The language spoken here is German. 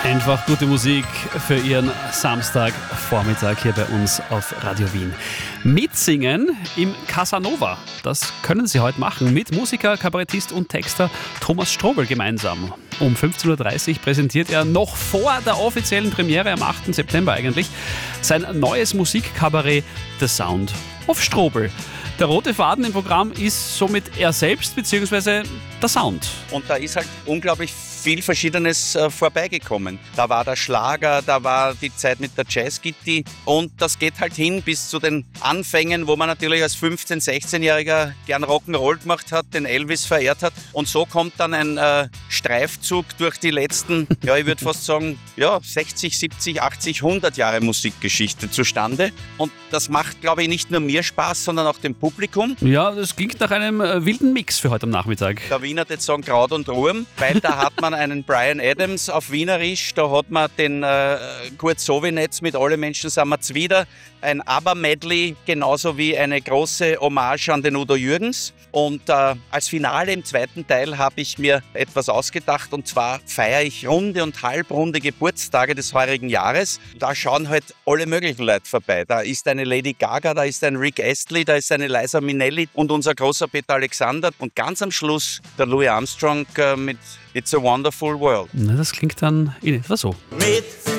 Einfach gute Musik für Ihren Samstagvormittag hier bei uns auf Radio Wien. Mitsingen im Casanova, das können Sie heute machen mit Musiker, Kabarettist und Texter Thomas Strobel gemeinsam. Um 15.30 Uhr präsentiert er noch vor der offiziellen Premiere am 8. September eigentlich sein neues Musikkabarett The Sound of Strobel. Der rote Faden im Programm ist somit er selbst bzw. der Sound. Und da ist halt unglaublich viel Verschiedenes vorbeigekommen. Da war der Schlager, da war die Zeit mit der Jazzgitti und das geht halt hin bis zu den Anfängen, wo man natürlich als 15-, 16-Jähriger gern Rock'n'Roll gemacht hat, den Elvis verehrt hat und so kommt dann ein Streifzug durch die letzten, ich würde fast sagen, 60, 70, 80, 100 Jahre Musikgeschichte zustande und das macht, glaube ich, nicht nur mir Spaß, sondern auch dem Publikum. Ja, das klingt nach einem wilden Mix für heute am Nachmittag. Der Wiener würde sagen Kraut und Ruhm, weil da hat man einen Bryan Adams auf Wienerisch, da hat man den Kurt Sowinetz mit Alle Menschen sind wir zwider, ein ABBA-Medley, genauso wie eine große Hommage an den Udo Jürgens. Und als Finale im zweiten Teil habe ich mir etwas ausgedacht und zwar feiere ich runde und halbrunde Geburtstage des heurigen Jahres. Da schauen halt alle möglichen Leute vorbei. Da ist eine Lady Gaga, da ist ein Rick Astley, da ist eine Liza Minnelli und unser großer Peter Alexander. Und ganz am Schluss der Louis Armstrong mit It's a Wonderful World. Na, das klingt dann in etwa so. Mit